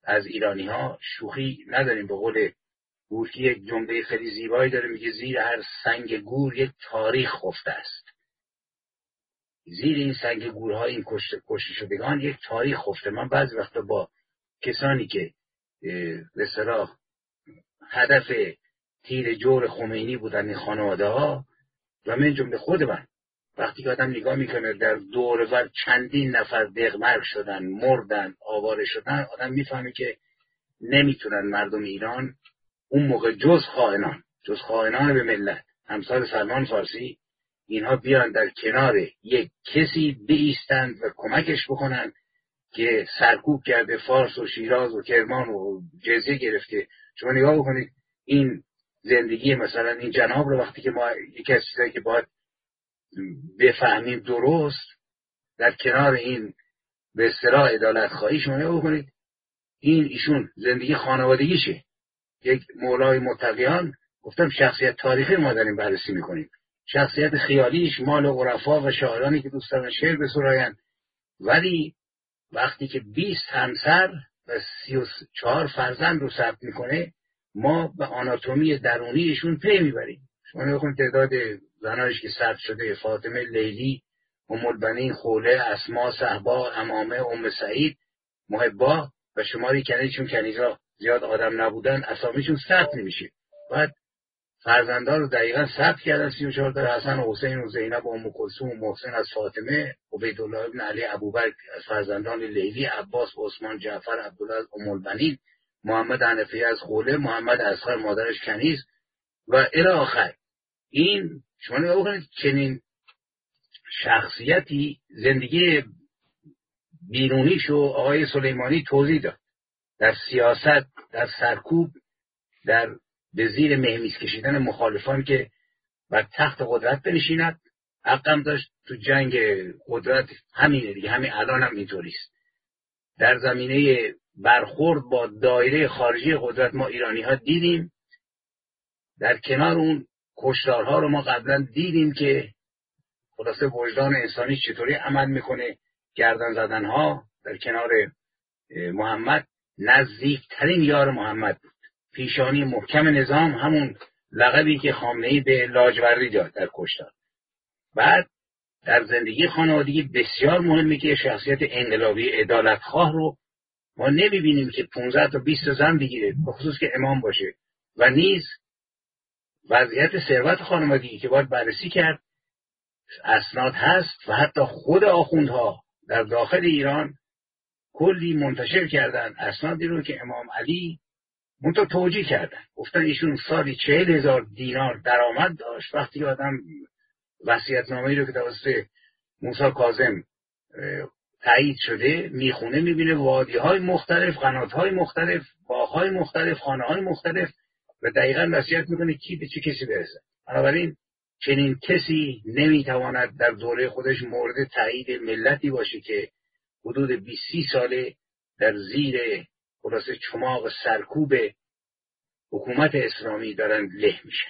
از ایرانی ها شوخی نداریم. به قول گورکی یک جمله خیلی زیبایی داره، میگه زیر هر سنگ گور یک تاریخ خفته است. زیر این سنگ گورها، این کشته شدگان، یک تاریخ خفته. من بعضی وقتا با کسانی که به اصطلاح هدف تیر جور خمینی بودن این خانواده ها و من جمله خود من، وقتی که آدم نگاه میکنه در دور و بر چندین نفر دغمرگ شدن، مردن، آواره شدن، آدم میفهمه که نمیتونن مردم ایران اون موقع جز خائنان به ملت امثال سلمان فارسی اینها بیان در کنار یک کسی بایستند و کمکش بکنن که سرکوب کرده فارس و شیراز و کرمان و جزیه گرفته. شما نگاه بکنید این زندگی مثلا این جناب رو وقتی که ما یکی از چیزایی که باید بفهمیم درست در کنار این به اصطلاح عدالت خواهی، شما نگاه بکنید ایشون زندگی خانوادگیشه. یک مولای متقیان، گفتم شخصیت تاریخی ما داریم بررسی میکنیم، شخصیت خیالیش مال عرفا و شاعرانی که دوست دارن شعر بسراین، ولی وقتی که 20 همسر و 34 فرزند رو ثبت میکنه ما به آناتومی درونیشون پی میبریم. شما نگاه تعداد زنایش که ثبت شده: فاطمه، لیلی، ام البنین، خوله، اسما، صهبا، امامه، ام سعید، محبا و شماری کنیز، چون کنیزا زیاد آدم نبودن اسامیشون ثبت نمیشه. بعد فرزندان رو دقیقاً ثبت کردن: 34 تا، حسن و حسین و زینب و ام کلثوم و محسن از فاطمه، عبیدالله ابن علی ابوبکر از فرزندان لیلی، عباس و عثمان، جعفر، عبدالله از ام البنین، محمد حنفی از خوله، محمد اصغر مادرش کنیز و الی آخر. این شما نگاه بکنید چنین شخصیتی زندگی بیرونیشو آقای سلیمانی توضیح داد، در سیاست، در سرکوب، در به زیر مهمیز کشیدن مخالفان که بر تخت قدرت بنشیند. حقم داشت تو جنگ قدرت، همینه دیگه، همین الان هم اینطوریست. در زمینه برخورد با دایره خارجی قدرت ما ایرانی ها دیدیم، در کنار اون کشتارها رو ما قبلا دیدیم که خلاصه وجدان انسانی چطوری عمل میکنه. گردن زدنها در کنار محمد، نزدیکترین یار محمد بود، پیشانی محکم نظام، همون لقبی که خامنه‌ای به لاجوردی داد در کشتار. بعد در زندگی خانوادگی بسیار مهمه که شخصیت انقلابی عدالتخواه رو ما نمیبینیم که 15 تا 20 زن بگیره، به خصوص که امام باشه. و نیز وضعیت ثروت خانوادگی که باید بررسی کرد، اسناد هست و حتی خود آخوندها در داخل ایران کلی منتشر کردن اسنادی رو که امام علی منتها توجیه کردن، گفتن ایشون سالی 40,000 دینار درآمد داشت. وقتی آدم وصیت‌نامه‌ای رو که توسط موسی کاظم تایید شده میخونه، میبینه وادی‌های مختلف، قنات‌های مختلف، باغ‌های مختلف، خانه‌های مختلف و دقیقاً وصیت میکنه کی به چه کسی برسه. بنابراین چنین کسی نمیتواند در دوره خودش مورد تایید ملتی باشه که حدود 20 ساله در زیر خلاصه چماق سرکوب حکومت اسلامی دارن له میشن.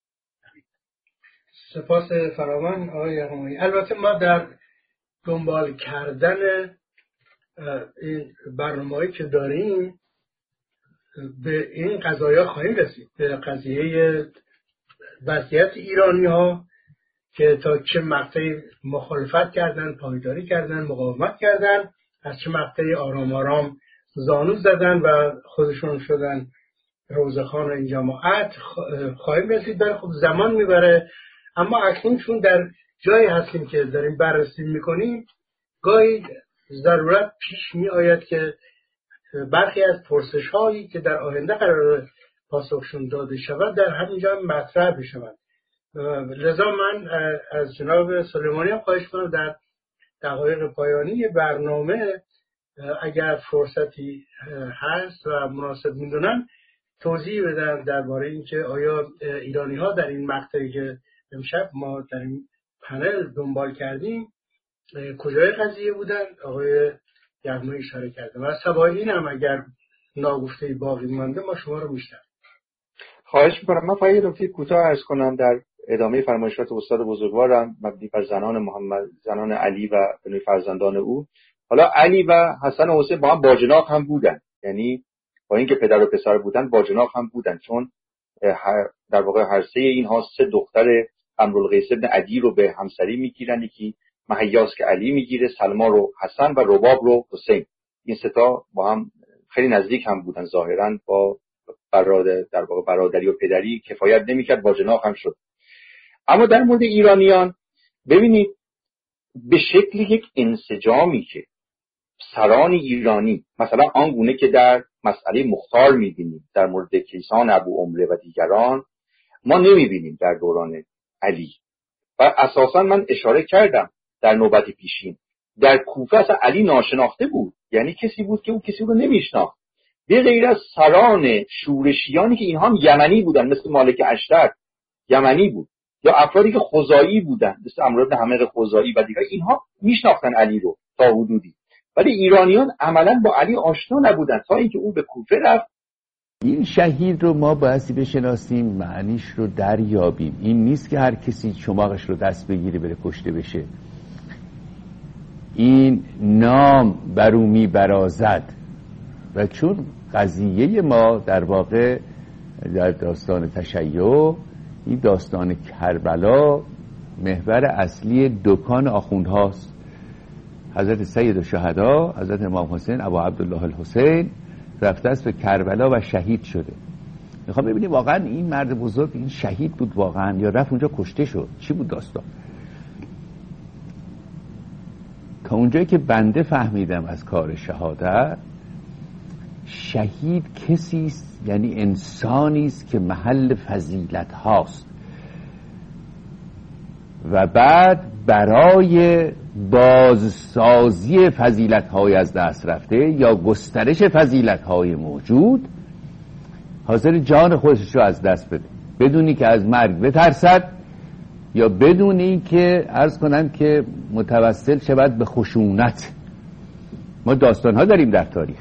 سپاس فراوان آقای یغمایی. البته ما در دنبال کردن این برنامه‌ای که داریم به این قضایا خواهیم رسید، به قضیه وضعیت ایرانی ها که تا چه مقطعی مخالفت کردن، پایداری کردن، مقاومت کردن، از چه مقطعی آرام آرام زانو زدن و خودشون شدن روزخان این جماعت خواهیم رسید. برای خب زمان میبره، اما اکنون چون در جایی هستیم که داریم بررسی میکنیم، گاهی ضرورت پیش می آید که برخی از پرسش هایی که در آینده قرار پاسخشون داده شود در همینجا مطرح بشود. لذا من از جناب سلیمانی هم خواهش کنم در دقایق پایانی برنامه اگر فرصتی هست و مناسب میدونن توضیح بدن درباره اینکه آیا ایرانی ها در این مقطعی که امشب ما در این پنل دنبال کردیم کجای قضیه بودن. آقای یغمایی اشاره کرده و سوای این هم اگر ناگفته باقی مانده ما شما رو میشنویم. خواهش میکنم. من فقط یه نکته کوتاه عرض کنم در ادامه فرمایشات استاد بزرگوارم مبنی بر زنان علی و بنوی فرزندان او. حالا علی و حسن و حسین با هم باجناق هم بودن، یعنی با اینکه پدر و پسر بودن باجناق هم بودن، چون در واقع هر سه اینها 3 دختر امرالقیس ابن عدی رو به همسری میگیرن. یکی مهیاس که علی میگیره، سلما رو حسن و رباب رو حسین. این 3 تا با هم خیلی نزدیک هم بودن، ظاهرا با در واقع برادری و پدری کفایت نمیکرد، باجناق هم شد. اما در مورد ایرانیان ببینید به شکل یک انسجامی که سران ایرانی مثلا آنگونه که در مسئله مختار میبینیم در مورد کیسان ابو عمره و دیگران ما نمیبینیم در دوران علی. و اساسا من اشاره کردم در نوبت پیشین در کوفه اصلا علی ناشناخته بود، یعنی کسی بود که او کسی رو نمیشناخت به غیر از سران شورشیانی که اینها هم یمنی بودن، مثل مالک اشتر یمنی بود، یا افرادی که خزاعی بودن مثل عمرو بن حمید خزاعی و دیگر. اینها میشناختن علی رو تا حدودی، ولی ایرانیان عملا با علی آشنا نبودن تا اینکه او به کوفه رفت. این شهید رو ما بایستی بشناسیم، معنیش رو دریابیم. این نیست که هر کسی چماقش رو دست بگیره بره کشته بشه. این نام برومی برازد و چون قضیه ما در واقع در داستان تشیع، این داستان کربلا محور اصلی دکان آخوندهاست. حضرت سید الشهدا حضرت امام حسین ابو عبدالله الحسین رفته است به کربلا و شهید شده. میخوام ببینیم واقعا این مرد بزرگ این شهید بود واقعا یا رفت اونجا کشته شد؟ چی بود داستان؟ تا اونجایی که بنده فهمیدم از کار شهادت، شهید کسی است، یعنی انسانی است که محل فضیلت هاست و بعد برای بازسازی فضیلت های از دست رفته یا گسترش فضیلت های موجود حاضر جان خودش رو از دست بده، بدونی که از مرگ بترسد یا بدونی که عرض کنم که متوسل شود به خشونت. ما داستان ها داریم در تاریخ.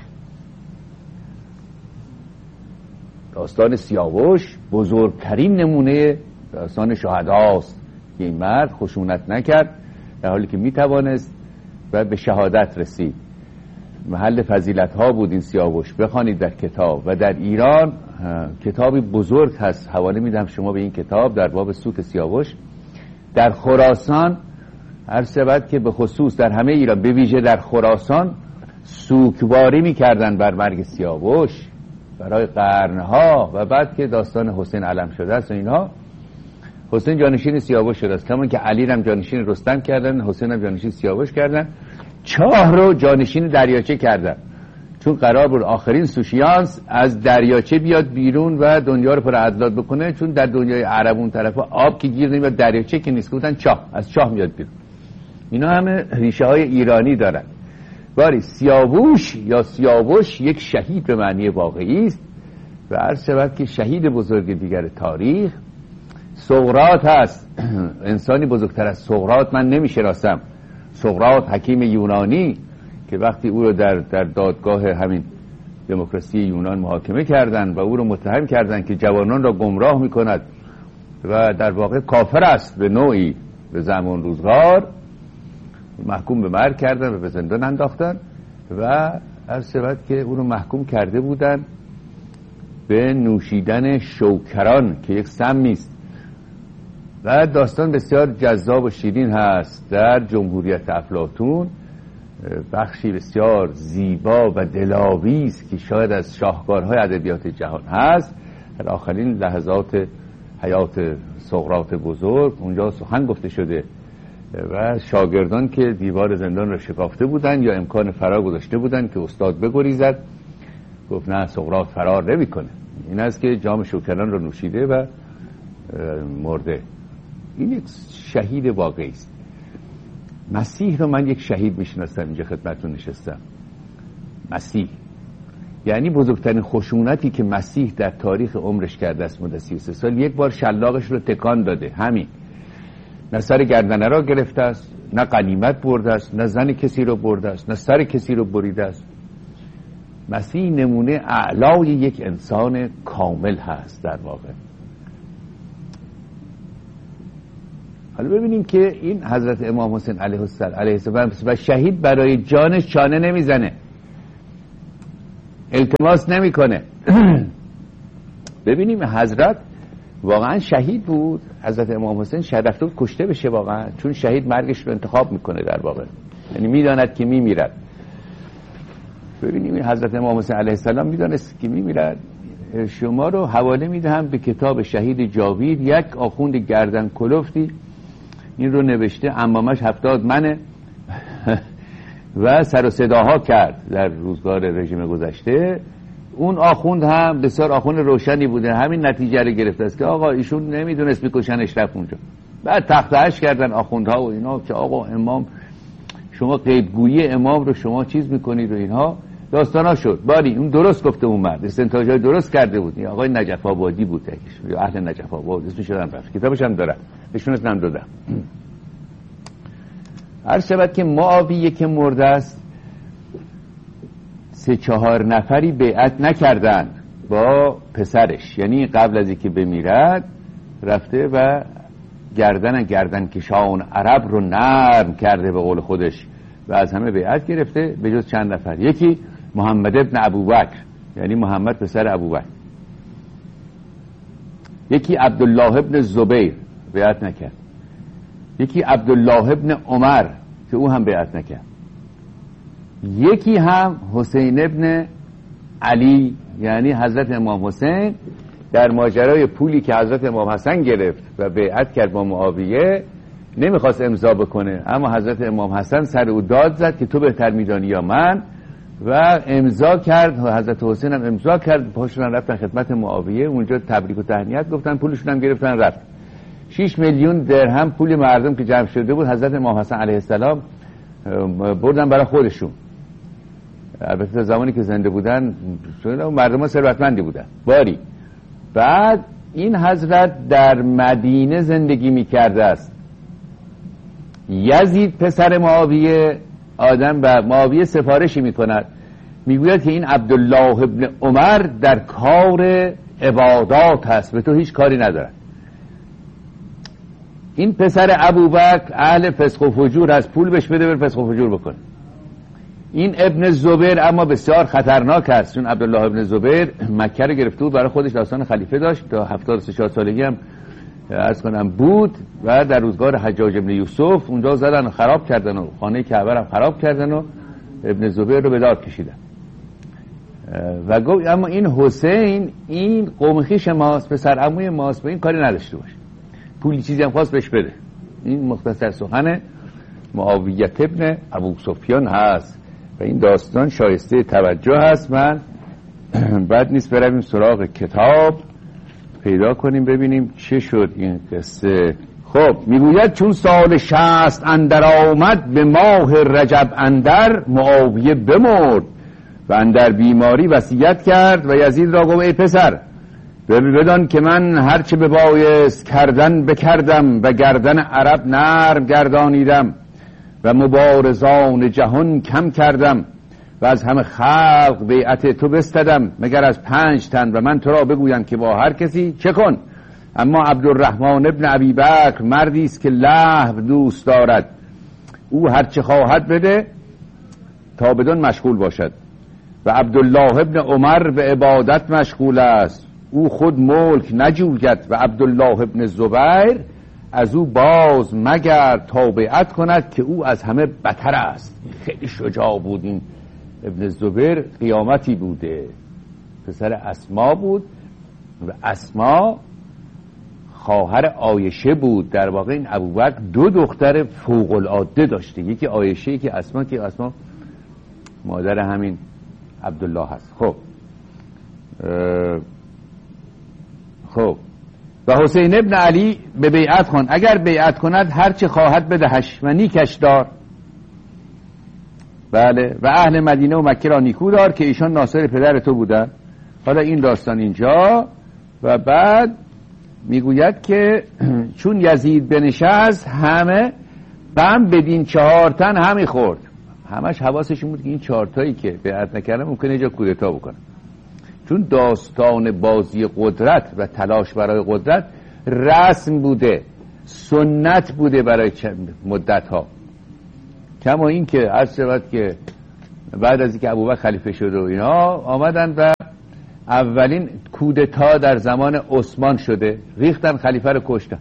داستان سیاوش بزرگترین نمونه داستان شهداست که این مرد خشونت نکرد در حالی که میتوانست و به شهادت رسید. محل فضیلت ها بود این سیاوش. بخوانید در کتاب و در ایران کتابی بزرگ هست، حواله میدم شما به این کتاب در باب سوک سیاوش. در خراسان هر سبت که به خصوص در همه ایران به ویژه در خراسان سوکواری میکردن بر مرگ سیاوش برای قرنها و بعد که داستان حسین علم شده است و اینها، حسین جانشین سیاوش شده است، کمان که علی هم جانشین رستم کردن، حسین هم جانشین سیاوش کردن، چاه رو جانشین دریاچه کردن، چون قرار بود آخرین سوشیانس از دریاچه بیاد بیرون و دنیا رو پر عدلات بکنه، چون در دنیای عرب اون طرف آب که گیر نمیاد، دریاچه که نیست، گفتن چاه، از چاه میاد بیرون. اینا همه ریشه های ایرانی دارن. باری سیاوش یا سیاوش یک شهید به معنی واقعی است و عرض شود که شهید بزرگ دیگر تاریخ سقراط هست. انسانی بزرگتر از سقراط من نمیشناسم. سقراط حکیم یونانی که وقتی او رو در دادگاه همین دموکراسی یونان محاکمه کردند و او رو متهم کردند که جوانان را گمراه میکند و در واقع کافر است به نوعی به زمان روزگار، محکوم به مرگ کردن و به زندان انداختن و عرض شود که او رو محکوم کرده بودن به نوشیدن شوکران که یک سمی است. و داستان بسیار جذاب و شیرین هست. در جمهوریت افلاطون بخشی بسیار زیبا و دلاویز که شاید از شاهکارهای ادبیات جهان هست، در آخرین لحظات حیات سقراط بزرگ اونجا سخن گفته شده و شاگردان که دیوار زندان را شکافته بودن یا امکان فرار گذاشته بودن که استاد بگریزد، گفت نه سقراط فرار نمی‌کنه. این است که جام شوکران را نوشیده و مرده. این یک شهید واقعی است. مسیح رو من یک شهید میشناسم، اینجا خدمتتون نشستم. مسیح یعنی بزرگترین خشونتی که مسیح در تاریخ عمرش کرده است مدت 33 سال، یک بار شلاقش رو تکان داده. همین. نه سر گردنه را گرفته است، نه غنیمت برده است، نه زن کسی رو برده است، نه سر کسی رو بریده است. مسیح نمونه اعلای یک انسان کامل هست در واقع. حالا ببینیم که این حضرت امام حسین علیه السلام و شهید برای جانش چانه نمیزنه. التماس نمیکنه. ببینیم حضرت واقعا شهید بود. حضرت امام حسین شهید رفته بود کشته بشه واقعا، چون شهید مرگش رو انتخاب میکنه در واقع، یعنی میداند که میمیرد. ببینیم حضرت امام حسین علیه السلام میدانست که میمیرد. شما رو حواله میدهم به کتاب شهید جاوید، یک آخوند گردن کلفتی این رو نوشته، عمامش 70 منه و سر و صداها کرد در روزگار رژیم گذشته. اون آخوند هم بسیار آخوند روشنی بوده، همین نتیجه رو گرفته است که آقا ایشون نمیدونست بکشنش، رفت اونجا. بعد تختهش کردن آخوندها و اینا که آقا امام شما غیبگویی امام رو شما چیز میکنید و اینها داستانا شد. باری اون درست گفته، اون مرد استنتاجای درست کرده بود. این آقای نجف آبادی بود یا اهل نجف آباد اسمش رو رفت، کتابش هم دارم، بهشونش هم دادم. هر شبت که معاویه که مرده است 3-4 نفری بیعت نکردن با پسرش، یعنی قبل از اینکه بمیرد رفته و گردن کشان عرب رو نرم کرده به قول خودش و از همه بیعت گرفته به جز چند نفر. یکی محمد ابن ابوبکر، یعنی محمد پسر ابوبکر. یکی عبدالله ابن زبیر بیعت نکرد. یکی عبدالله ابن عمر که او هم بیعت نکرد. یکی هم حسین ابن علی، یعنی حضرت امام حسین در ماجرای پولی که حضرت امام حسن گرفت و بیعت کرد با معاویه نمیخواست امضا بکنه، اما حضرت امام حسن سر او داد زد که تو بهتر میدانی یا من، و امضا کرد. حضرت حسین هم امضا کرد، پاشون رفتن خدمت معاویه، اونجا تبریک و تهنیت گفتن، پولشون هم گرفتن رفت. 6 میلیون درهم پول مردم که جمع شده بود حضرت امام حسن علیه السلام بردن برای خودشون. البته زمانی که زنده بودن مردم ها ثروتمندی بودن. باری بعد این حضرت در مدینه زندگی میکرده است. یزید پسر معاویه آدم و معاویه سفارشی میکند، میگوید که این عبدالله ابن عمر در کار عبادات هست، به تو هیچ کاری ندارد. این پسر ابوبکر اهل فسق و فجور هست، پول بهش بده بر فسق و فجور بکنه. این ابن زبیر اما بسیار خطرناک است، چون عبدالله ابن زبیر مکه رو گرفته بود برای خودش، داستان خلیفه داشت تا 73 سالگی هم عرض کنم بود، و در روزگار حجاج ابن یوسف اونجا زدن و خراب کردن و خانه کعبه هم خراب کردن و ابن زبیر رو به دار کشیدن. و گفت اما این حسین این قوم خویش ماست، پسر عموی ماست، به این کاری نداشته باشه، پولی چیزی هم خواست بهش بده. این مختصر سخن معاویه ابن ابو سفیان هست و این داستان شایسته توجه هست. من بعد نیست برویم سراغ کتاب پیدا کنیم ببینیم چه شد این قصه. خب میگوید چون سال 60 اندر آمد به ماه رجب اندر، معاویه بمرد و اندر بیماری وصیت کرد و یزید را گفت ای پسر بدان که من هرچه ببایست کردن بکردم و گردن عرب نرم گردانیدم و مبارزان جهان کم کردم و از همه خلق بیعت تو بستدم مگر از 5 تن و من تو را بگویم که با هر کسی چه کن. اما عبدالرحمن ابن ابی بکر مردی است که لهو دوست دارد، او هرچه خواهد بده تا بدون مشغول باشد. و عبدالله ابن عمر به عبادت مشغول است، او خود ملک نجوید. و عبدالله ابن زبیر از او باز مگر تا بیعت کند که او از همه بتر است. خیلی شجاع بود این ابن زبیر، قیامتی بوده. پسر اسما بود و اسما خواهر عایشه بود. در واقع این ابوبکر 2 دختر فوق العاده داشته، یکی عایشه یکی اسما، که اسما مادر همین عبدالله هست. خب و حسین ابن علی به بیعت خواند، اگر بیعت کند هرچه خواهد بدهش و نیکش دار. بله و اهل مدینه و مکه را نیکو دار که ایشان ناصر پدر تو بودن. حالا این داستان اینجا و بعد میگوید که چون یزید بنشست همه بم بدین 4 تن همی خورد. همش حواسشون بود که این 4 تایی که بیعت نکردن ممکنه اینجا کودتا بکنن، چون داستان بازی قدرت و تلاش برای قدرت رسم بوده، سنت بوده برای مدت ها. کما این که عرض شود که بعد از اینکه ابوبکر خلیفه شد و اینا آمدن و اولین کودتا در زمان عثمان شده، ریختن خلیفه رو کشتن،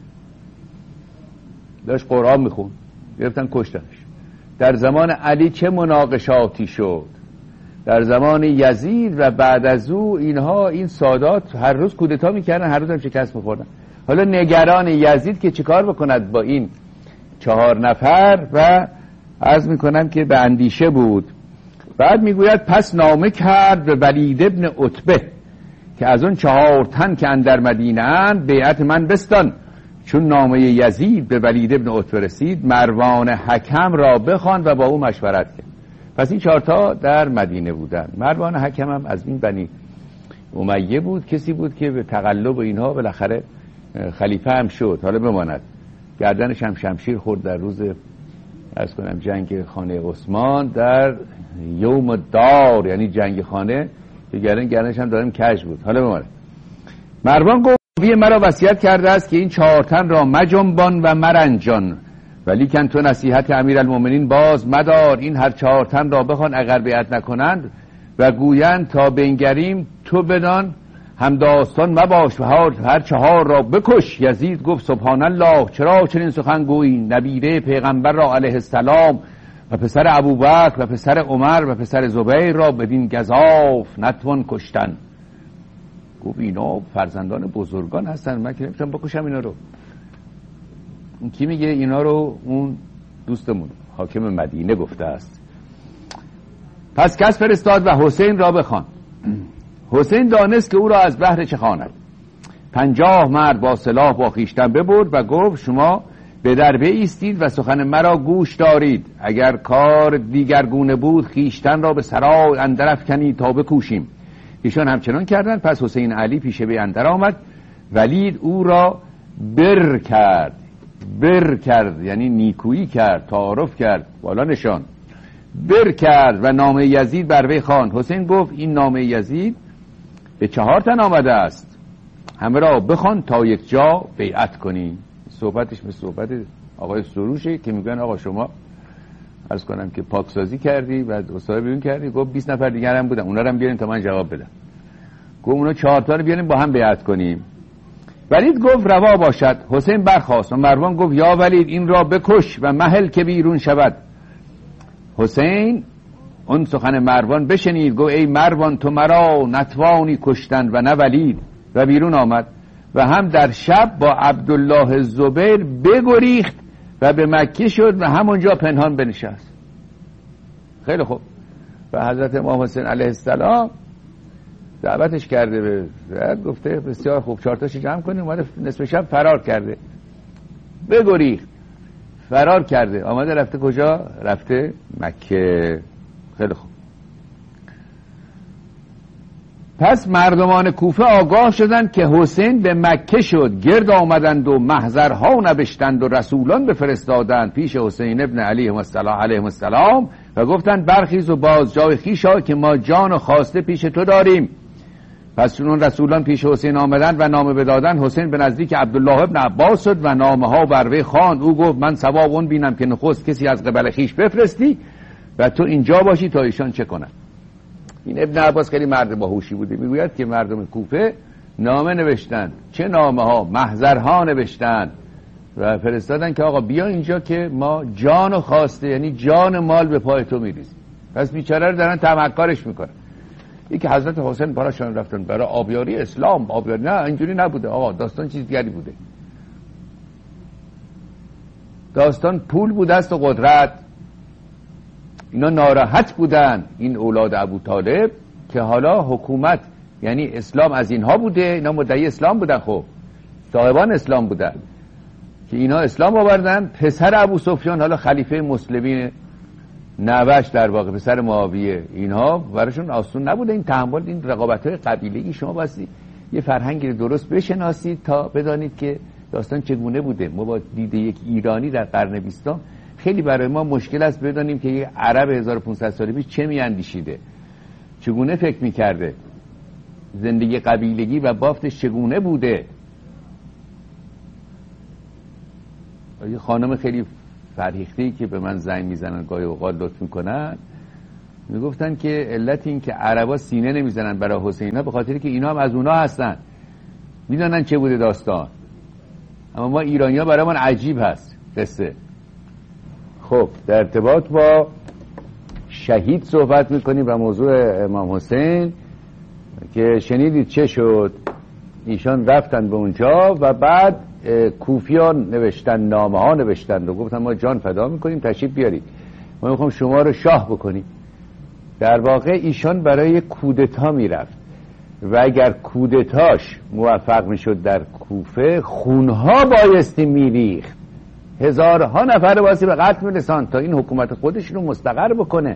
داشت قرآن میخون گرفتن کشتنش. در زمان علی چه مناقشاتی شد، در زمان یزید و بعد از او اینها، این سادات هر روز کودتا میکردن، هر روز هم شکست میخوردن. حالا نگران یزید که چیکار بکند با این 4 نفر و عرض میکنم که به اندیشه بود. بعد میگوید پس نامه کرد به ولید ابن عتبه که از اون 4 تن که اندر مدینه اند بیعت من بستان. چون نامه یزید به ولید ابن عتبه رسید، مروان حکم را بخواند و با او مشورت کرد. پس این 4 تا در مدینه بودن. مروان حکم هم از این بنی امیه بود، کسی بود که به تقلب اینها بالاخره خلیفه هم شد. حالا بماند گردنش هم شمشیر خورد در روز عرض کنم جنگ خانه عثمان، در یوم دار، یعنی جنگ خانه، که گردنش هم دارم کج بود. حالا بماند مروان گفت مرا وصیت کرده است که این 4 تن را مجنبان و مرنجان، ولیکن تو نصیحت امیرالمومنین باز مدار. این هر 4 تن را بخوان اگر بیعت نکنند و گویند تا بنگریم، تو بدان هم داستان مباش و هر 4 را بکش. یزید گفت سبحان الله، چرا چنین سخن گویی؟ نبیره پیغمبر را علیه السلام و پسر ابوبکر و پسر عمر و پسر زبیر را بدین گزاف نتوان کشتن. گفت اینا فرزندان بزرگان هستن، من که نمیتونم بکشم اینا رو. اون کی میگه اینا رو؟ اون دوستمون حاکم مدینه گفته است. پس کس فرستاد و حسین را بخوان. حسین دانست که او را از بهر چه خواند. 50 مرد با سلاح با خویشتن ببرد و گفت شما به در بایستید و سخن مرا گوش دارید. اگر کار دیگرگونه بود خویشتن را به سرای اندر افکنید تا بکوشیم. ایشان همچنان کردند. پس حسین علی پیش وی اندر آمد. ولید او را بر کرد یعنی نیکویی کرد، تعارف کرد، بالا نشان بر کرد و نامه یزید بر وی خواند. حسین گفت این نامه یزید به 4 تن آمده است، همه را بخوان تا یک جا بیعت کنی. صحبتش به صحبت آقای سروشه که میگن آقا شما عرض کنم که پاکسازی کردی و استاد بیرون کردی. گفت 20 نفر دیگر هم بودن، اونا رو هم بیارین تا من جواب بدم. گفت اونا 4 تا رو بیارین با هم بیعت کنیم. ولید گفت روا باشد. حسین برخاست و مروان گفت یا ولید این را بکش و مهل که بیرون شود. حسین اون سخن مروان بشنید، گفت ای مروان تو مرا نتوانی کشتن و نه ولید، و بیرون آمد و هم در شب با عبدالله زبیر بگریخت و به مکه شد و همونجا پنهان بنشست. خیلی خوب. و حضرت امام حسین علیه السلام دعوتش کرده به گفته بسیار خوب 4 تاشو جمع کنیم. اومده نصف شب فرار کرده، بگریخت فرار کرده، آمده رفته کجا؟ رفته مکه. خیلی خوب. پس مردمان کوفه آگاه شدند که حسین به مکه شد، گرد آمدند و محضرها نبشتند و رسولان بفرستادند پیش حسین ابن علیه السلام و گفتند برخیز و باز جای خویش آی که ما جان و خواسته پیش تو داریم. پس چون رسولان پیش حسین آمدند و نامه بدادند، حسین به نزدیک عبدالله ابن عباس شد و نامه ها بر وی خواند. او گفت من ثواب اون بینم که نخست کسی از قبل خویش بفرستی و تو اینجا باشی تا ایشان چه کنند. این ابن عباس خیلی مرد باهوشی بوده. میگوید که مردم کوفه نامه نوشتند، چه نامه ها؟ محضرها نوشتند و فرستادن که آقا بیا اینجا که ما جان و خواسته، یعنی جان مال به پای تو میریزیم. پس بیچاره رو دارن تمکارش میکنن. یکی حضرت حسین براشون رفتن برای آبیاری اسلام. آبیاری نه، اینجوری نبوده آقا، داستان چیز دیگری بوده. داستان پول بوده است و قدرت. اینا ناراحت بودن، این اولاد ابو طالب، که حالا حکومت یعنی اسلام از اینها بوده. اینا مدعی اسلام بودن، خب صاحبان اسلام بودن که اینا اسلام آوردن. پسر ابو سفیان حالا خلیفه مسلمین، نوش در واقع پسر معاویه، اینها براشون آسون نبوده این تحمل این رقابت‌های قبیله‌ای. شما باید یه فرهنگی درست بشناسید تا بدانید که داستان چگونه بوده. ما با دید یک ایرانی در قرن 20 خیلی برای ما مشکل است بدانیم که یه عرب 1500 سال پیش چه میاندیشیده، چگونه فکر میکرده، زندگی قبیلگی و بافتش چگونه بوده. یه خانم خیلی فرهیخته‌ای که به من زنگ میزنن گاهی اوقات لطف میکنن، میگفتن که علت این که عربا سینه نمیزنن برای حسین به خاطر که اینا هم از اونا هستن، میدونن چه بوده داستان. اما ما ایرانی ها برای من عجیب هست قصه. خب در ارتباط با شهید صحبت میکنیم و موضوع امام حسین که شنیدید چه شد. ایشان رفتن به اونجا و بعد کوفیان نوشتن، نامه ها نوشتن و گفتن ما جان فدا میکنیم تشریف بیارید، ما میخوام شما رو شاه بکنیم. در واقع ایشان برای کودتا میرفت و اگر کودتاش موفق میشد در کوفه خونها بایستی میریخت، هزارها نفر بایستی به قتل میرسان تا این حکومت خودش رو مستقر بکنه.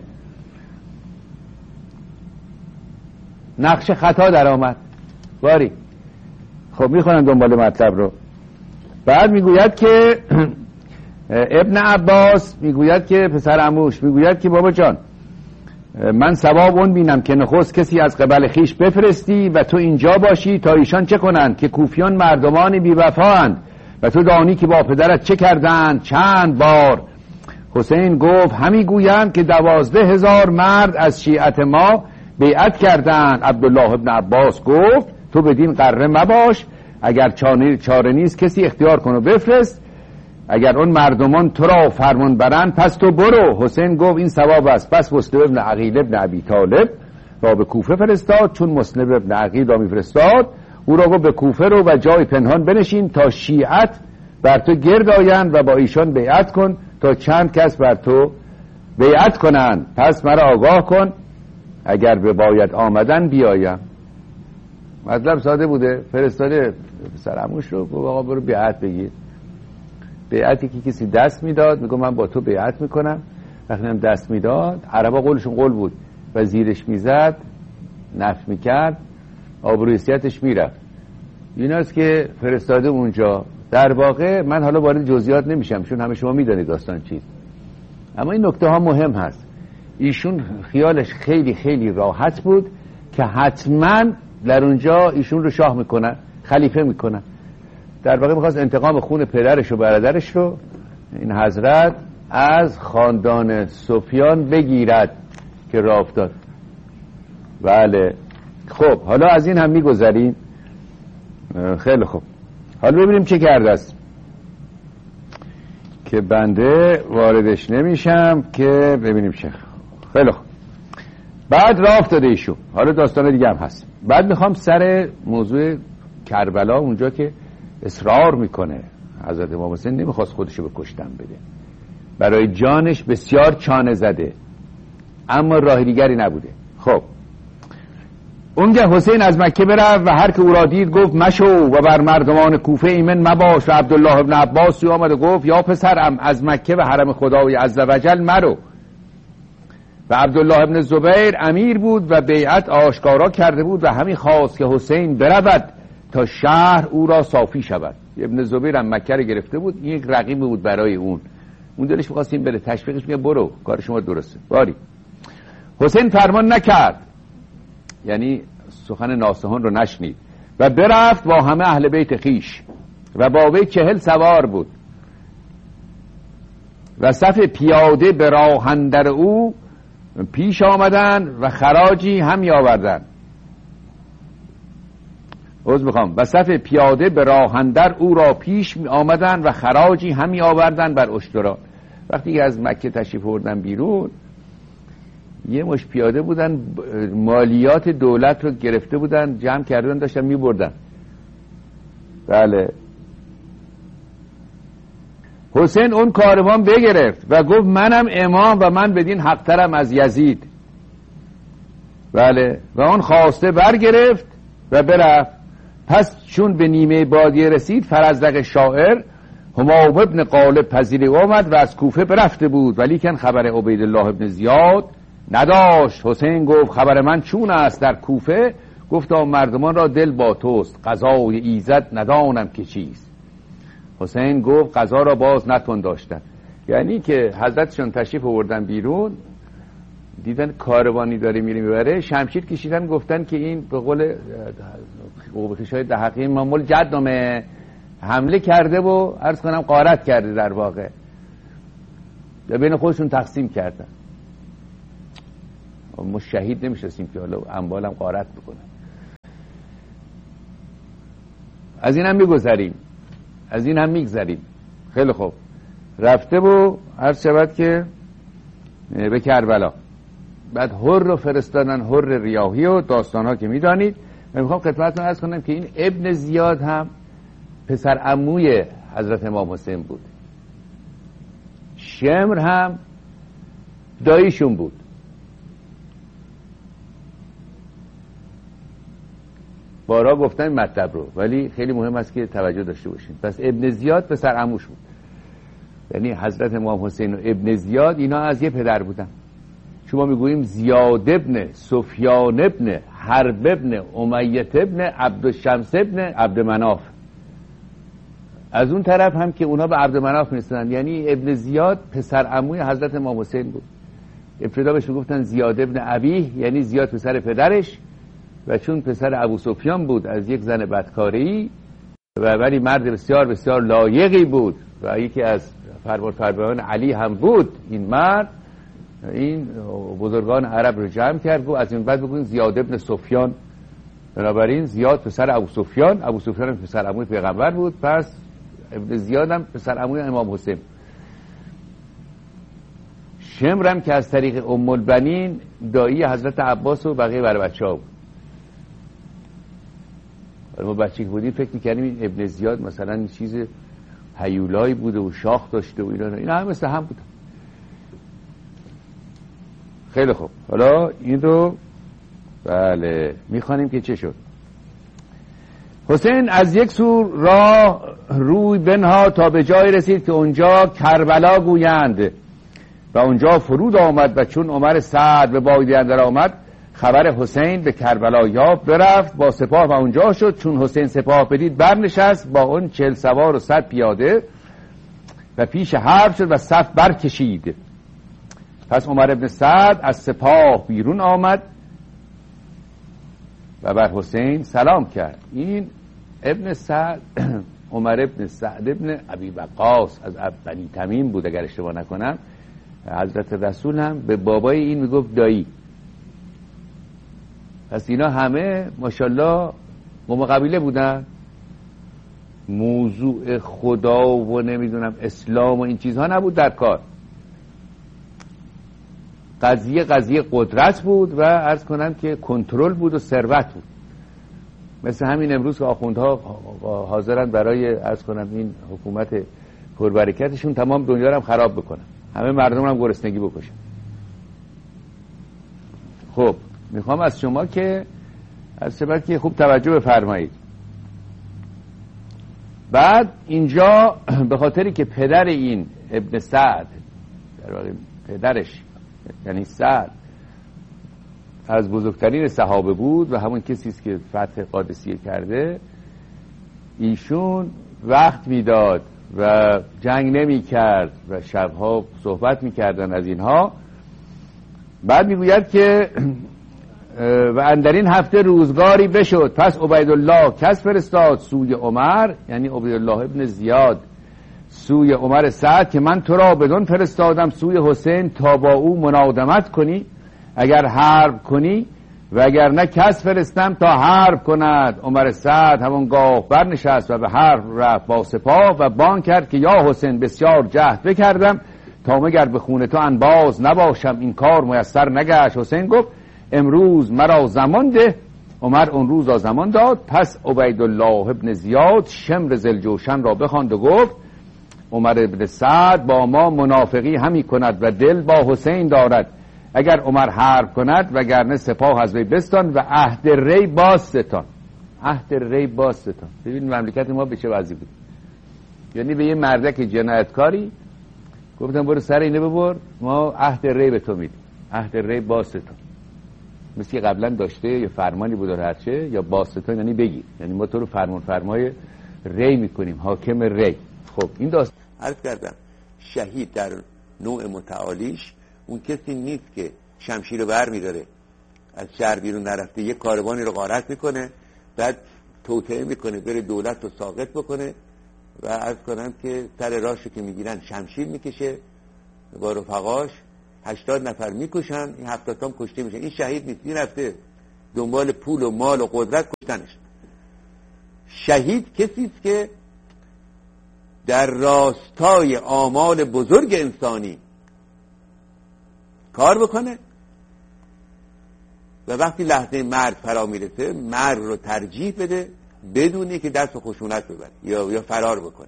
نقش خطا در آمد باری. خب میخونم دنبال مطلب رو. بعد میگوید که ابن عباس میگوید که پسر عموش میگوید که بابا جان من ثواب اون بینم که نخست کسی از قبل خیش بفرستی و تو اینجا باشی تا ایشان چه کنند که کوفیان مردمان بی وفااند و تو دانی که با پدرت چه کردند چند بار. حسین گفت همی گویند که 12,000 مرد از شیعت ما بیعت کردند. عبدالله ابن عباس گفت تو بدین قره مباش، اگر چاره نیست کسی اختیار کن و بفرست، اگر اون مردمان تو را فرمان برند پس تو برو. حسین گفت این ثواب است. پس مسلم ابن عقیل ابن ابی طالب را به کوفه فرستاد. چون مسلم ابن عقیل را میفرستاد او را گفت به کوفه رو و جای پنهان بنشین تا شیعت بر تو گرد آیند و با ایشان بیعت کن تا چند کس بر تو بیعت کنند. پس مرا آگاه کن اگر به باید آمدن بیایم. مطلب ساده بوده. فرستاده سرموش رو گفت آقا برو بیعت بگیر. بیعتی که کسی دست میداد میگه من با تو بیعت میکنم، وقتی هم دست میداد عربا قولشون قول بود و زیرش میزد نفی میکرد آبروی حیثیتش میرفت. ایناست که فرستاده اونجا. در واقع من حالا وارد جزئیات نمیشم چون همه شما میدونید داستان چیست، اما این نکته ها مهم هست. ایشون خیالش خیلی خیلی راحت بود که حتما در اونجا ایشون رو شاه میکنن، خلیفه میکنن. در واقع میخواست انتقام خون پدرش و برادرش رو این حضرت از خاندان سفیان بگیرد که راه افتاد. بله خب حالا از این هم میگذریم. خیلی خوب حالا ببینیم چه کرده است که بنده واردش نمیشم که ببینیم چه. خیلی خوب بعد راه افتاده ایشون. حالا داستان دیگه هم هست. بعد میخوام سر موضوع کربلا اونجا که اصرار میکنه حضرت امام حسین نمیخواست خودشو به کشتن بده، برای جانش بسیار چانه زده اما راه دیگری نبوده. خب اونجا حسین از مکه برفت و هر که او را دید گفت مشو و بر مردمان کوفه ایمن مباش. و عبدالله ابن عباس آمد و گفت یا پسرم از مکه به حرم خدای عزوجل مرو. و عبدالله ابن زبیر امیر بود و بیعت آشکارا کرده بود و همین خواست که حسین برود تا شهر او را صافی شود. ابن زبیر هم مکه رو گرفته بود، یک رقیب بود برای اون دلش می‌خواست این بره، تشویقش میگه برو کار شما درسته. باری حسین فرمان نکرد، یعنی سخن ناصحان رو نشنید و برفت با همه اهل بیت خیش و با وی 40 سوار بود و صف پیاده به راه اندر او پیش آمدن و خراجی همی آوردن. و صف پیاده به راه اندر او را پیش آمدن و خراجی همی آوردن بر اشترا. وقتی که از مکه تشریف آوردن بیرون یه مش پیاده بودن، مالیات دولت رو گرفته بودن، جمع کردن داشتن می بردن. بله حسین اون کاروان بگرفت و گفت منم امام و من بدین حقترم از یزید. بله و اون خواسته برگرفت و برفت. پس چون به نیمه بادیه رسید فرزدق شاعر همام ابن غالب پذیره آمد و از کوفه برفته بود ولیکن خبر عبیدالله ابن زیاد نداشت. حسین گفت خبر من چون است در کوفه؟ گفتا مردمان را دل با توست، قضای ایزد ندانم که چیست. حسین گفت قضا را باز نتون داشتن، یعنی که حضرتشون تشریف آوردن بیرون دیدن کاروانی داره میره میبره، شمشیر کشیدن گفتن که این به قول قوبخشای دهقی معمول جدنامه حمله کرده و عرض کنم غارت کرده، در واقع بین خودشون تقسیم کردن. ما شهید نمیشستیم که حالا اموالم غارت بکنن. از این هم میگذریم، از این هم میگذریم. خیلی خوب، رفته و عرض شود که به کربلا، بعد حر رو فرستادن، حر ریاحی و داستان ها که میدانید. من میخوام خدمتتون عرض کنم که این ابن زیاد هم پسر عموی حضرت امام حسین بود، شمر هم داییشون بود. بارها گفتم این مطلب رو، ولی خیلی مهم است که توجه داشته باشین. پس ابن زیاد پسر عموش بود، یعنی حضرت امام حسین و ابن زیاد اینا از یه پدر بودن. شما میگوییم زیاد ابن سفیان ابن حرب ابن امیت ابن عبدالشمس ابن عبدمناف. از اون طرف هم که اونا به عبدمناف میرسن، یعنی ابن زیاد پسر عموی حضرت امام حسین بود. ابتدا بهش میگفتن زیاد ابن ابیه، یعنی زیاد پسر پدرش، و چون پسر ابو سفیان بود از یک زن بدکاری و ولی مرد بسیار بسیار لایقی بود و یکی از فرمانبران علی هم بود، این مرد این بزرگان عرب رو جمع کرد و از این بعد بگوین زیاد ابن سفیان. بنابراین زیاد پسر ابو سفیان، ابو سفیان هم پسر عموی پیغمبر بود، پس ابن زیاد هم پسر عموی امام حسین. شمر هم که از طریق ام البنین دایی حضرت عباس و بقیه بر بچه‌ها بود. ما بچه که بودیم فکر می‌کردیم این ابن زیاد مثلا این چیز هیولایی بوده و شاخ داشته و اینا هم مثل هم بودن. خیلی خوب، حالا این رو بله میخوانیم که چه شد. حسین از یک سو راه روی بنها تا به جای رسید که اونجا کربلا گویند و اونجا فرود آمد و چون عمر سعد به بادیه اندر آمد خبر حسین به کربلا یافت، برفت با سپاه و اونجا شد. چون حسین سپاه بدید برنشست با اون 40 سوار و 100 پیاده و پیش حرب شد و صف برکشید. پس عمر ابن سعد از سپاه بیرون آمد و بر حسین سلام کرد. این ابن سعد عمر ابن سعد ابن ابی وقاص از بنی تمیم بود اگر اشتباه نکنم. حضرت رسول هم به بابای این میگفت دایی. پس اینا همه ماشاءالله قوم قبیله بودن. موضوع خدا و نمیدونم اسلام و این چیزها نبود در کار. قضیه قدرت بود و عرض کنم که کنترل بود و ثروت بود. مثل همین امروز که آخوندها حاضرن برای عرض کنم این حکومت پربرکتشون تمام دنیا رو هم خراب بکنن، همه مردم هم گرسنگی بکشن. خب میخوام از شما که از سبب که خوب توجه بفرمایید. بعد اینجا به خاطری که پدر این ابن سعد در واقع پدرش یعنی سعد از بزرگترین صحابه بود و همون کسی است که فتح قادسیه کرده، ایشون وقت میداد و جنگ نمی کرد و شبها صحبت میکردن از اینها. بعد میگوید که و اندرین هفته روزگاری بشد، پس عبیدالله کس فرستاد سوی عمر، یعنی عبیدالله ابن زیاد سوی عمر سعد که من تو را بدون فرستادم سوی حسین تا با او منادمت کنی اگر حرب کنی و اگر نه کس فرستم تا حرب کند. عمر سعد همانگاه برنشست و به حرب رفت با سپاه و بان کرد که یا حسین بسیار جهد بکردم تا مگر به خون تو انباز نباشم، این کار میسر نگشت. حسین گفت امروز مرا زمان ده. عمر اون روز را زمان داد. پس عبیدالله ابن زیاد شمر ذوالجوشن را بخواند و گفت عمر ابن سعد با ما منافقی همی کند و دل با حسین دارد. اگر عمر حرب کند وگرنه سپاه از وی بستان و عهد ری باز ستان. عهد ری باز ستان. ببین مملکت ما به چه وضعی بود. یعنی به یه مردک جنایتکاری گفتم برو سر اینه ببر، ما عهد ری به تو میدیم، عهد ری باز ستان. مثل که قبلا داشته یا فرمانی بود هرچه یا باز ستان یعنی بگیر، یعنی ما تو رو فرمای ری میکنیم، حاکم ری. خب این داستان عرض کردم شهید در نوع متعالیش اون کسی نیست که شمشیر رو بر میداره از شهر بیرون نرفته یه کاروانی رو غارت میکنه بعد توطئه میکنه بره دولت رو ساقط بکنه و عرض کنم که سر راهشو که میگیرن شمشیر میکشه با رفقاش 80 نفر میکشن، این 70 تا کشته میشن. این شهید نیست، این رفته دنبال پول و مال و قدرت، کشتنش. شهید کسی است که در راستای آمال بزرگ انسانی کار بکنه و وقتی لحظه مرگ فرا میرسه مرگ رو ترجیح بده بدونی که دست و خشونت ببره یا فرار بکنه.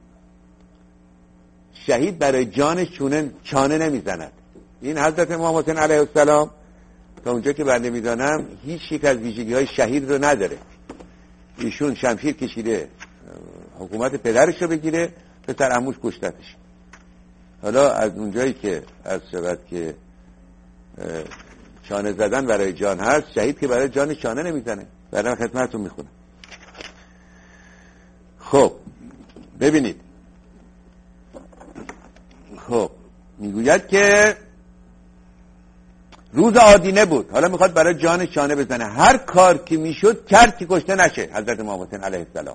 شهید برای جانش چانه نمیزند. این حضرت امام حسین علیه السلام تا اونجا که بنده میدانم هیچ یک از ویژگی های شهید رو نداره. ایشون شمشیر کشیده حکومت پدرش رو بگیره، پسر عموش کشتتش. حالا از اونجایی که از شود که چانه زدن برای جان هست، شهید که برای جان چانه نمیزنه. برای خدمتتون میخونم. خب ببینید، خب میگوید که روز آدینه بود، حالا میخواد برای جان چانه بزنه. هر کار که میشد کرد که کشته نشه حضرت امام حسین علیه السلام.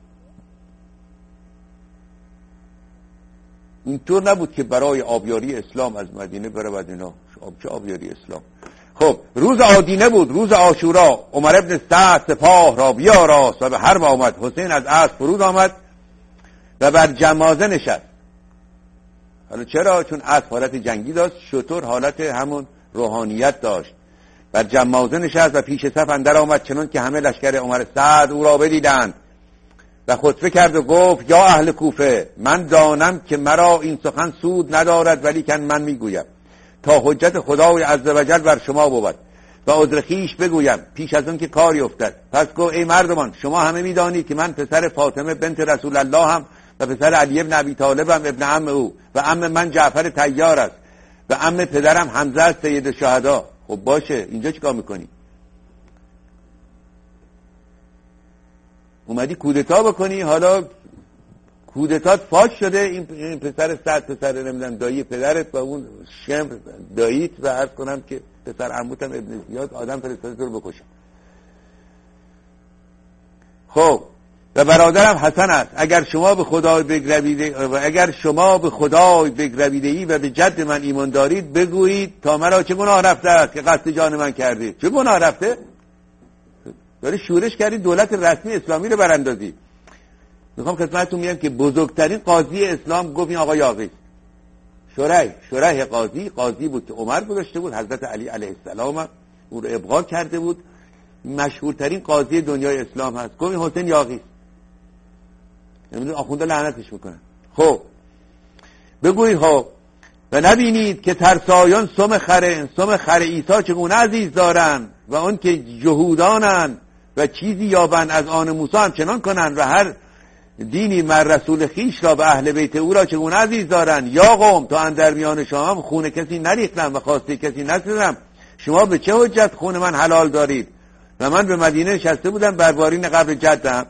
اینطور نبود که برای آبیاری اسلام از مدینه برود اینا. چه آبیاری اسلام؟ خب روز آدینه بود، روز عاشورا. عمر ابن سعد سپاه را بیاراست و به حرب آمد. حسین از اسب فرود آمد و بر جمازه نشست. حالا چرا؟ چون اسب حالت جنگی داشت، شتر حالت همون روحانیت داشت. بر جمازه نشست و پیش صف اندر آمد، چنان که همه لشکر عمر سعد او را بدیدند و خطبه کرد و گفت: یا اهل کوفه، من دانم که مرا این سخن سود ندارد، ولی کن من میگویم تا حجت خدای عزوجل بر شما بود و عذر خویش بگویم پیش از اون که کاری افتد. پس گفت: ای مردمان، شما همه میدانید که من پسر فاطمه بنت رسول الله هم و پسر علی ابن ابی طالب هم ابن عم او و عم من جعفر طیار است و عم پدرم حمزه است سید الشهدا. خب باشه، اینجا چیکار میکنی؟ اومدی کودتا بکنی، حالا کودتات فاش شده. این پسر سعد، پسر نمیدونم دایی پدرت و اون شمر داییت و عرض کنم که پسر عموتم ابن زیاد آدم فرستاده تو رو بکشن. خب و برادرم حسن است. اگر شما به خدای بگرویده ای و به جد من ایمان دارید، بگویید تا مرا چه گناه رفته است که قصد جان من کردید. چه گناه رفته؟ داری شورش کردی دولت رسمی اسلامی رو براندازی. میخوام خدمتتون میگم که بزرگترین قاضی اسلام گفت این آقا یاغی. شریح قاضی بود که عمر گذاشته بود، حضرت علی علیه السلام او رو ابقا کرده بود، مشهورترین قاضی دنیای اسلام هست. گفت این حسین یاغی. نمیدونم آخونده لعنتش میکنن. خب بگویید خب و نبینید که ترسایان سم خر عیسی چگونه عزیز دارن و اون که جهودانن و چیزی یابن از آن موسی هم چنان کنن و هر دینی مر رسول خیش را به اهل بیت او را چگونه عزیز دارن. یا قوم، تا اندر میان شما خون کسی نریختم و خواسته کسی نسیدم، شما به چه حجت خون من حلال دارید؟ و من به مدینه نشسته بودم بر بالین قبر جدم،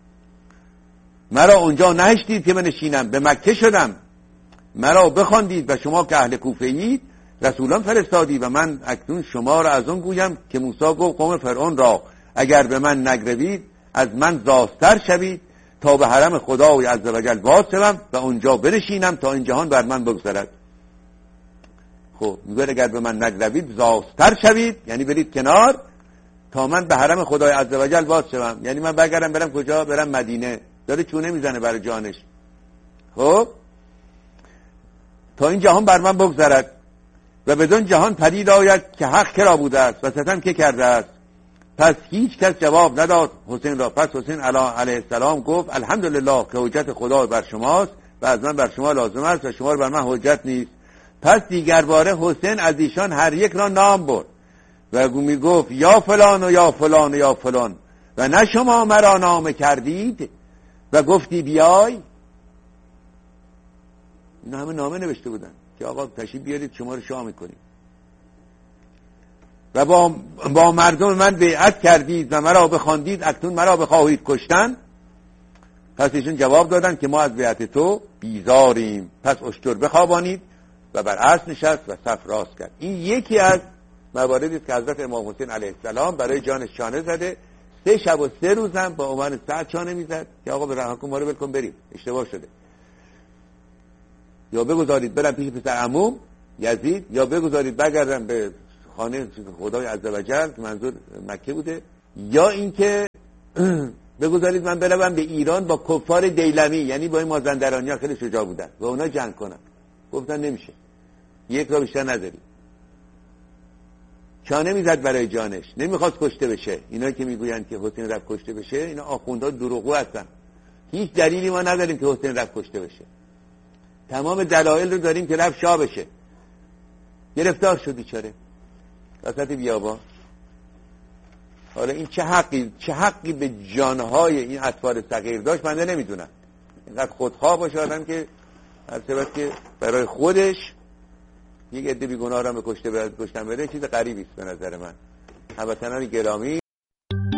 مرا اونجا نهشتید که من نشینم، به مکه شدم مرا بخواندید و شما که اهل کوفه اید رسولان فرستادی و من اکنون شما را از اون گویم که موسی گفت قوم فرعون را اگر به من نگروید از من زاستر شوید تا به حرم خدای عزوجل واسم و اونجا بنشینم تا این جهان بر من بگذرد. خب میگه اگر به من نگروید زاستر شوید، یعنی برید کنار تا من به حرم خدای عزوجل واسم، یعنی من بگردم برم کجا؟ برم مدینه. داره چونه میزنه برای جانش. خب تا این جهان بر من بگذرد و بدون جهان پدید آید که حق کرا بوده است و ستم که کرده است. پس هیچ کس جواب نداد حسین را. پس حسین علیه السلام گفت: الحمدلله که حجت خدا بر شماست و از من بر شما لازم است و شما بر من حجت نیست. پس دیگر باره حسین از ایشان هر یک را نام برد و می گفت: یا فلان و یا فلان و یا فلان و نه شما مرا نام کردید و گفتی بیای. اینا همه نامه نوشته بودن که آقا تشریف بیارید شما رو شاه میکنیم و با مردم من بیعت کردید و مرا بخواندید، اکنون مرا بخواهید کشتن. پس ایشون جواب دادن که ما از بیعت تو بیزاریم. پس اشتر بخوابانید و بر اسب نشست و صف راست کرد. این یکی از مواردی است که حضرت امام حسین علیه السلام برای جانش چانه زده. 3 شب و 3 روز هم با عمر سعد چانه میزد که آقا به رها کن، ما رو ول کن بریم، اشتباه شده، یا بگذارید برم پیش پسر عموم یزید، یا بگذارید برگردن به خانه خدای عزوجل که منظور مکه بوده، یا اینکه بگذارید من بروم به ایران با کفار دیلمی، یعنی با این مازندرانی ها خیلی شجاع بودن، با اونا جنگ کنم. گفتن نمیشه، یک را بیشتر نداری. چانه میزد برای جانش، نمیخواست کشته بشه. اینا که میگویند که حسین رفت کشته بشه، اینا آخوندها دروغگو هستن. هیچ دلیلی ما نداریم که حسین رفت کشته بشه. تمام دلایل رو داریم که رفت شاه بشه. گرفتار شد بیچاره وسط بیابان. حالا این چه حقی به جانهای این اطفال صغیر داشت من نمیدونم. اینقدر خودخواه باشه آدم که هر سبب که برای خودش یک عده بیگناه را به کشتن بره، چیز غریبی است به نظر من. هموطنان گرامی،